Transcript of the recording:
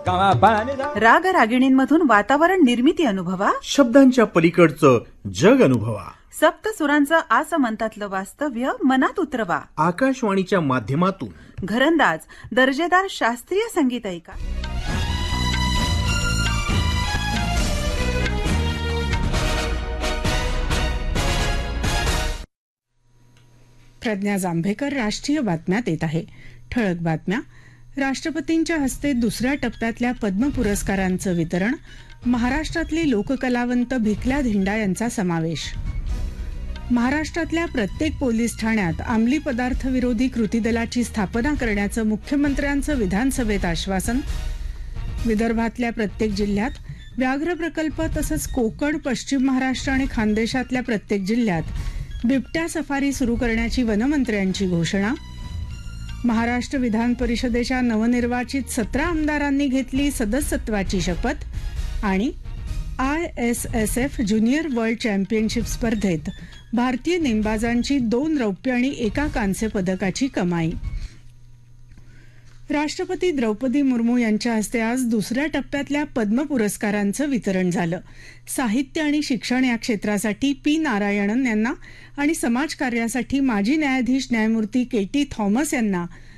राग रागिणींमधून वातावरण निर्मिती अनुभवा, शब्दांच्या पलीकडचं जग अनुभवा, सप्त सुरांचं आसमंतातलं वास्तव्य मनात उतरवा. आकाशवाणीच्या माध्यमातून घरंदाज दर्जेदार शास्त्रीय संगीत ऐका. प्रज्ञा जांभेकर राष्ट्रीय बातम्या देत आहे. ठळक बातम्या. राष्ट्रपतींच्या हस्ते दुसऱ्या टप्प्यातल्या पद्म पुरस्कारांचं वितरण. महाराष्ट्रातले लोककलावंत भिकल्या धिंडा यांचा समावेश. महाराष्ट्रातल्या प्रत्येक पोलीस ठाण्यात अंमली पदार्थ विरोधी कृती दलाची स्थापना करण्याचं मुख्यमंत्र्यांचं विधानसभेत आश्वासन. विदर्भातल्या प्रत्येक जिल्ह्यात व्याघ्र प्रकल्प तसंच कोकण, पश्चिम महाराष्ट्र आणि खानदेशातल्या प्रत्येक जिल्ह्यात बिबट्या सफारी सुरू करण्याची वनमंत्र्यांची घोषणा. महाराष्ट्र विधान परिषदेच्या नवनिर्वाचित 17 आमदारांनी घेतली सदस्यत्वाची शपथ. आणि ISSF ज्युनियर वर्ल्ड चॅम्पियनशिप स्पर्धेत भारतीय नेमबाजांची 2 रौप्य आणि 1 कांस्य पदकाची कमाई. राष्ट्रपती द्रौपदी मुर्मू यांच्या हस्ते आज दुसऱ्या टप्प्यातल्या पद्म पुरस्कारांचं वितरण झालं. साहित्य आणि शिक्षण या क्षेत्रासाठी P. नारायणन यांना आणि समाजकार्यासाठी माजी न्यायाधीश न्यायमूर्ती KT थॉमस यांना